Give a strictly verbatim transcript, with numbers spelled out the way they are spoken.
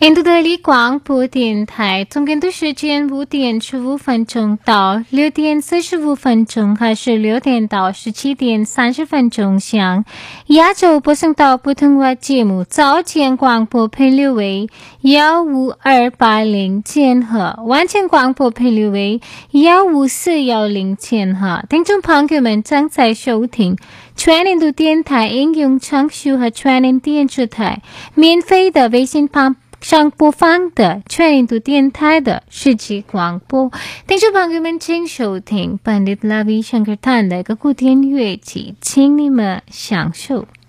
印度德里广播电台，中间的时间五点十五分钟到六点四十五分钟，还是六点到十七点三十分钟向亚洲播送到普通话节目。早间广播频率为幺五二八零千赫，晚间广播频率为幺五四幺零千赫。听众朋友们正在收听全印度电台应用程序和全印电视台免费的微信旁上播放的全印度电台的世纪广播。听众朋友们请收听 Pandit Ravi Shankar 弹的一个古典乐器，请你们享受。